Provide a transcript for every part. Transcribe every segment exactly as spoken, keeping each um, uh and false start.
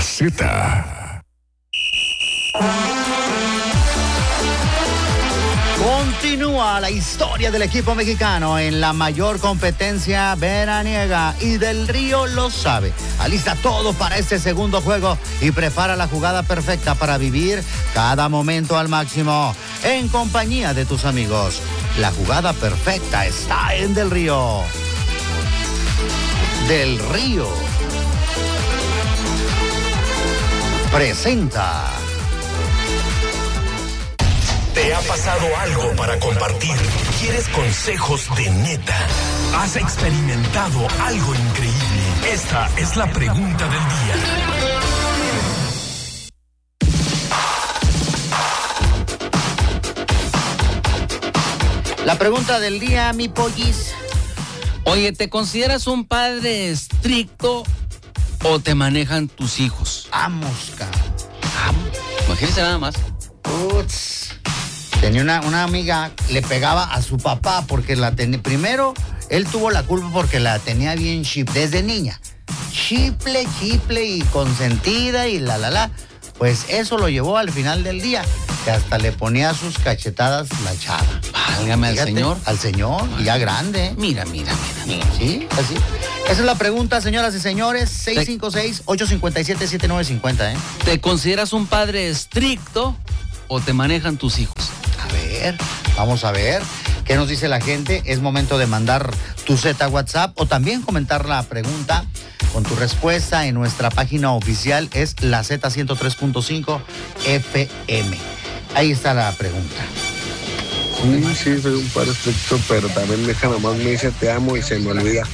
Z. Continúa la historia del equipo mexicano en la mayor competencia veraniega y Del Río lo sabe. Alista todo para este segundo juego y prepara la jugada perfecta para vivir cada momento al máximo en compañía de tus amigos. La jugada perfecta está en Del Río. Del Río presenta. ¿Te ha pasado algo para compartir? ¿Quieres consejos de neta? ¿Has experimentado algo increíble? Esta es la pregunta del día. La pregunta del día, mi pollis. Oye, ¿te consideras un padre estricto o te manejan tus hijos? Vamos, cabrón. Imagínense nada más. Uts. Tenía una, una amiga, le pegaba a su papá porque la tenía. Primero, él tuvo la culpa porque la tenía bien chip desde niña. Chiple, chiple y consentida y la, la, la. Pues eso lo llevó al final del día, que hasta le ponía sus cachetadas la chava. Válgame al señor. Al señor, y ya grande. ¿eh? Mira, mira, mira, mira. Sí, así. Esa es la pregunta, señoras y señores. seis cinco seis, ocho cinco siete, siete nueve cinco cero, ¿eh? ¿Te consideras un padre estricto o te manejan tus hijos? A ver, vamos a ver qué nos dice la gente. Es momento de mandar tu Z WhatsApp o también comentar la pregunta con tu respuesta en nuestra página oficial. Es la Z ciento tres punto cinco F M. Ahí está la pregunta. Sí, sí, soy un padre estricto, pero también deja nomás me dice te amo y se me olvida.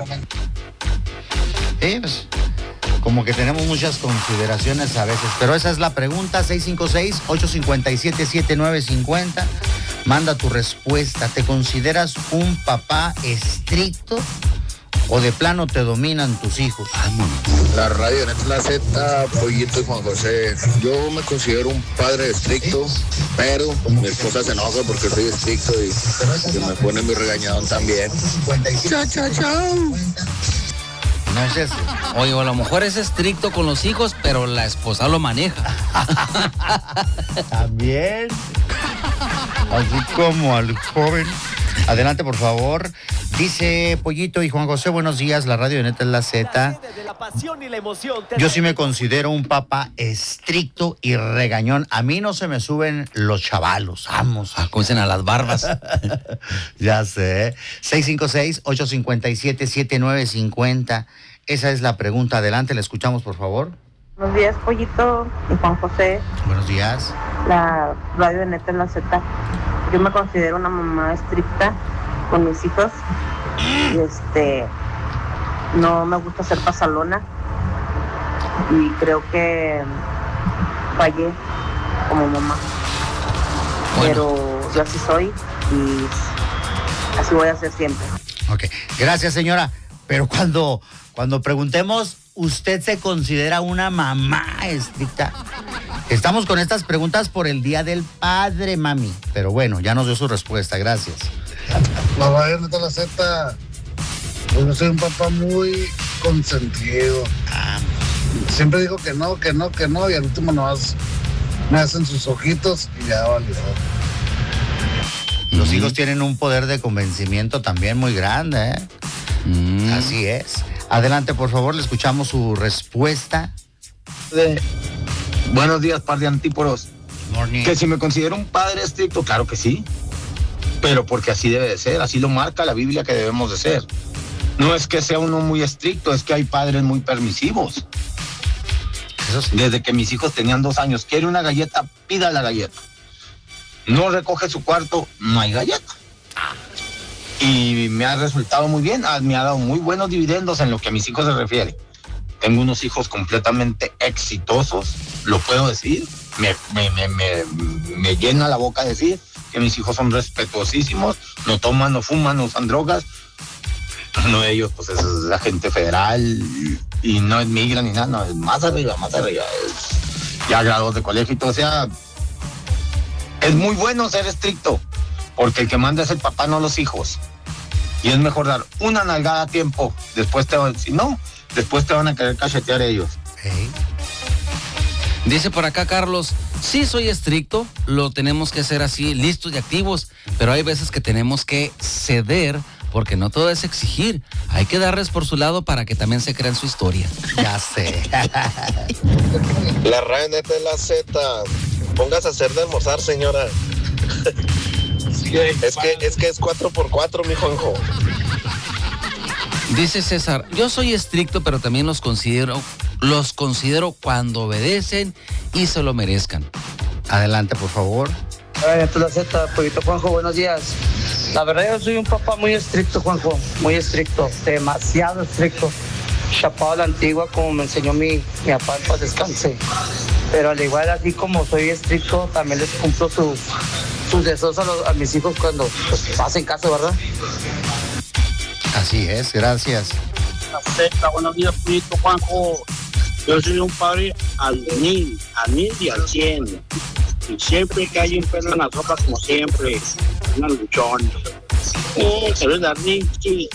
Sí, pues, como que tenemos muchas consideraciones a veces, pero esa es la pregunta. Seis cinco seis, ocho cinco siete, siete nueve cinco cero. Manda tu respuesta. ¿Te consideras un papá estricto o de plano te dominan tus hijos? La radio en la Z, Pollito y Juan José. Yo me considero un padre estricto, pero mi esposa se enoja porque soy estricto y, y me pone mi regañadón también. Chao, chao, chao. No es eso. Oye, o a lo mejor es estricto con los hijos, pero la esposa lo maneja. También. Así como al joven. Adelante, por favor. Dice Pollito y Juan José, buenos días, la radio de Neta es la Z. Yo sí me considero un papá estricto y regañón. A mí no se me suben los chavalos, vamos. Ah, ¿cómo dicen a las barbas? Ya sé. seis cinco seis, ocho cinco siete, siete nueve cinco cero. Esa es la pregunta. Adelante, la escuchamos, por favor. Buenos días, Pollito y Juan José. Buenos días. La radio de Neta en la Z. Yo me considero una mamá estricta con mis hijos. Y este, no me gusta ser pasalona. Y creo que fallé como mamá. Bueno. Pero yo así soy y así voy a ser siempre. Ok, gracias, señora. Pero cuando, cuando preguntemos, ¿usted se considera una mamá estricta? Estamos con estas preguntas por el Día del Padre, mami. Pero bueno, ya nos dio su respuesta, gracias. La radio de la Z. Pues yo soy un papá muy consentido. Ah. Siempre digo que no, que no, que no, y al último nomás me hacen sus ojitos y ya valió. Los mm. hijos tienen un poder de convencimiento también muy grande, ¿eh? Mm. Así es. Adelante, por favor, le escuchamos su respuesta. De... Buenos días, par de antíporos. Morning. Que si me considero un padre estricto, claro que sí. Pero porque así debe de ser, así lo marca la Biblia que debemos de ser. No es que sea uno muy estricto, es que hay padres muy permisivos. Eso sí. Desde que mis hijos tenían dos años, quiere una galleta, pida la galleta. No recoge su cuarto, no hay galleta. Y me ha resultado muy bien, me ha dado muy buenos dividendos en lo que a mis hijos se refiere. Tengo unos hijos completamente exitosos, lo puedo decir, me, me, me, me, me llena la boca decir que mis hijos son respetuosísimos, no toman, no fuman, no usan drogas. Uno de ellos pues es agente federal y, y no es migra ni nada, no, es más arriba, más arriba, es ya grados de colegio y todo, o sea, es muy bueno ser estricto, porque el que manda es el papá, no los hijos. Y es mejor dar una nalgada a tiempo, después te van, si no, después te van a querer cachetear ellos. Hey. Dice por acá Carlos, sí soy estricto, lo tenemos que hacer así, listos y activos, pero hay veces que tenemos que ceder, porque no todo es exigir, hay que darles por su lado para que también se crean su historia. Ya sé. La radio neta de la Z, póngase a hacer de almorzar, señora. Es que es que es cuatro por cuatro, mi Juanjo. Dice César, yo soy estricto, pero también los considero, los considero cuando obedecen y se lo merezcan. Adelante, por favor. Hola, la Z, Pollito Juanjo, buenos días. La verdad, yo soy un papá muy estricto, Juanjo, muy estricto, demasiado estricto. Chapado a la antigua, como me enseñó mi, mi papá, en paz descanse. Pero al igual, así como soy estricto, también les cumplo sus, sus deseos a, los, a mis hijos cuando pues, hacen caso, ¿verdad? Así es, gracias. La Z, buenos días, Pollito Juanjo. Yo soy un padre al mil, al mil y al cien. Y siempre que hay un perro en la sopa, como siempre, una luchón. Oh, se ve la Ricky.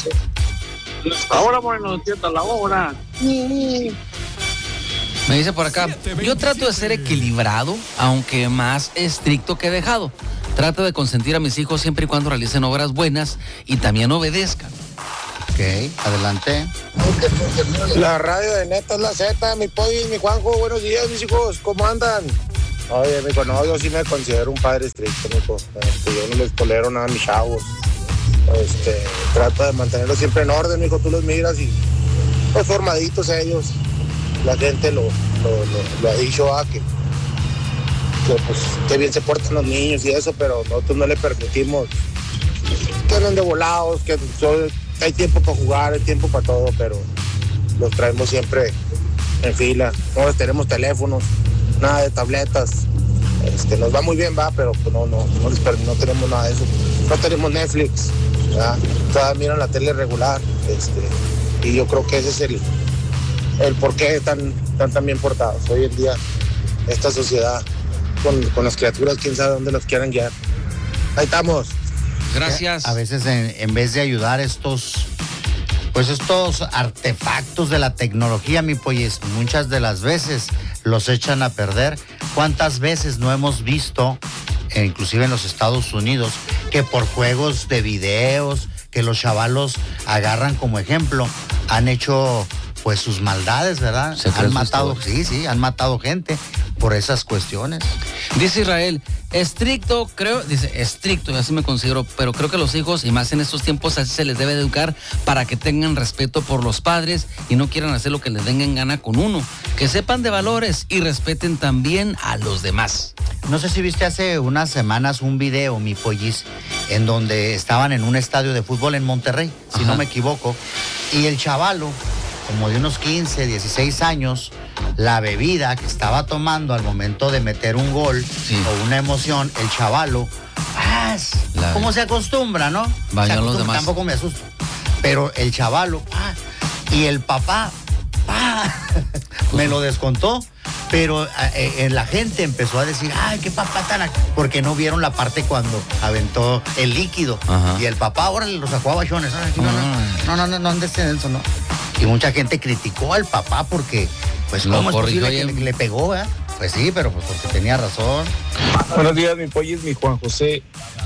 Ahora, bueno, cierta la hora. Me dice por acá, yo trato de ser equilibrado, aunque más estricto que dejado. Trato de consentir a mis hijos siempre y cuando realicen obras buenas y también obedezcan. Ok, adelante. La radio de neta es la Z, mi pollo y mi Juanjo. Buenos días, mis hijos, ¿cómo andan? Oye, mijo, no, yo sí me considero un padre estricto, mijo. Este, yo no les tolero nada a mis chavos. Este, trato de mantenerlos siempre en orden, mijo. Tú los miras y pues formaditos ellos. La gente lo, lo, lo, lo ha dicho, ah, que, que pues que bien se portan los niños y eso, pero nosotros no le permitimos que anden de volados, que so, hay tiempo para jugar, hay tiempo para todo, pero los traemos siempre en fila. No les tenemos teléfonos, nada de tabletas. Este, nos va muy bien, va, pero pues no, no, no, les, no tenemos nada de eso. No tenemos Netflix, ¿verdad? Todavía miran la tele regular, este, y yo creo que ese es el, el por qué están tan, tan bien portados. Hoy en día, esta sociedad, con, con las criaturas, quién sabe dónde los quieran guiar. Ahí estamos. Gracias. A veces en, en vez de ayudar estos, pues estos artefactos de la tecnología, mi polles, muchas de las veces los echan a perder. ¿Cuántas veces no hemos visto, eh, inclusive en los Estados Unidos, que por juegos de videos que los chavalos agarran como ejemplo, han hecho pues sus maldades, ¿verdad? Han matado, sí, sí, han matado gente por esas cuestiones. Dice Israel, estricto, creo, dice, estricto, así me considero, pero creo que los hijos, y más en estos tiempos, así se les debe educar para que tengan respeto por los padres y no quieran hacer lo que les den en gana con uno. Que sepan de valores y respeten también a los demás. No sé si viste hace unas semanas un video, mi pollis, en donde estaban en un estadio de fútbol en Monterrey, si Ajá. no me equivoco, y el chavalo, como de unos quince, dieciséis años, la bebida que estaba tomando al momento de meter un gol sí. o una emoción, el chavalo, ¡ah! ¿Cómo se acostumbra, no? Bañó a los demás. Tampoco me asusto. Pero el chavalo, ¡ah! Y el papá, ¡ah! me lo descontó. Pero eh, la gente empezó a decir, ay, qué papá tan... Porque no vieron la parte cuando aventó el líquido. Ajá. Y el papá ahora lo sacó a bachones. Ay, no, no, no, no, no, no andes en eso, no. Y mucha gente criticó al papá porque, pues, ¿cómo es posible que le, le pegó, eh? Pues sí, pero pues porque tenía razón. Buenos días, mi pollo, mi Juan José.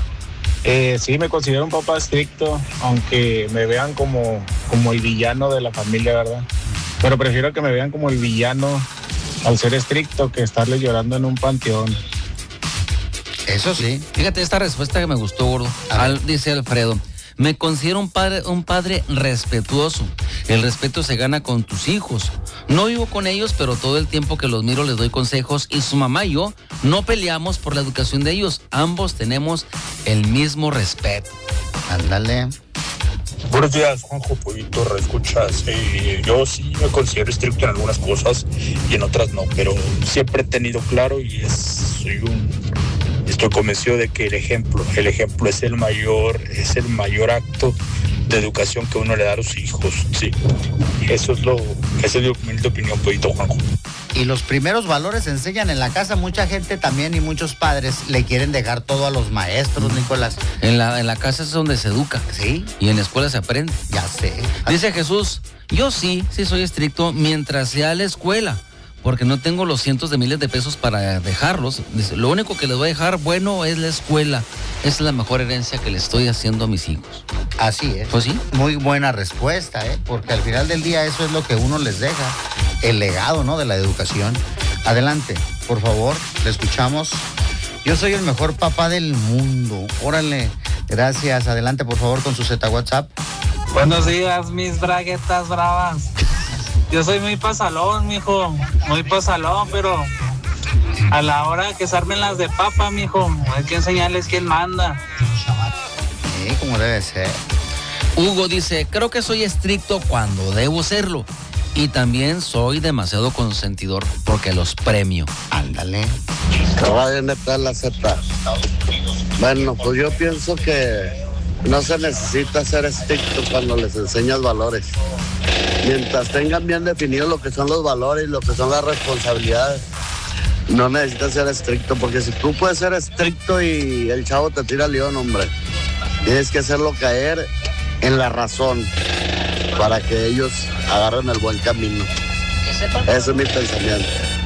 Eh, sí, me considero un papá estricto, aunque me vean como, como el villano de la familia, ¿verdad? Pero prefiero que me vean como el villano al ser estricto que estarle llorando en un panteón. Eso sí. Fíjate esta respuesta que me gustó, gordo. Al, dice Alfredo, me considero un padre, un padre respetuoso. El respeto se gana con tus hijos. No vivo con ellos, pero todo el tiempo que los miro les doy consejos y su mamá y yo no peleamos por la educación de ellos. Ambos tenemos el mismo respeto. Ándale. Buenos días, Juanjo, Pollito, escuchas. Eh, yo sí me considero estricto en algunas cosas y en otras no, pero siempre he tenido claro y es, soy un, estoy convencido de que el ejemplo, el ejemplo es el mayor, es el mayor acto de educación que uno le da a los hijos, sí. Eso es lo, esa es mi humilde opinión, Pollito, Juanjo. Y los primeros valores se enseñan en la casa. Mucha gente también y muchos padres le quieren dejar todo a los maestros, Nicolás. En la, en la casa es donde se educa. Sí. Y en la escuela se aprende. Ya sé. Dice Jesús, yo sí, sí soy estricto mientras sea la escuela. porque no tengo los cientos de miles de pesos para dejarlos. Dice, lo único que les voy a dejar bueno es la escuela. Esa es la mejor herencia que le estoy haciendo a mis hijos. Así es. Pues sí. Muy buena respuesta, ¿eh? Porque al final del día eso es lo que uno les deja, el legado, ¿no? De la educación. Adelante, por favor, le escuchamos. Yo soy el mejor papá del mundo. Órale, gracias. Adelante, por favor, con su Z WhatsApp. Buenos días, mis braguetas bravas. Yo soy muy pasalón, mijo, muy pasalón, pero a la hora que se armen las de papa, mijo, hay que enseñarles quién manda. Sí, como debe ser. Hugo dice, creo que soy estricto cuando debo serlo. Y también soy demasiado consentidor porque los premio. Ándale. Radio Neta la Z. Bueno, pues yo pienso que no se necesita ser estricto cuando les enseñas valores. Mientras tengan bien definido lo que son los valores y lo que son las responsabilidades, no necesitas ser estricto, porque si tú puedes ser estricto y el chavo te tira al león, hombre, tienes que hacerlo caer en la razón para que ellos agarren el buen camino. Ese es mi pensamiento.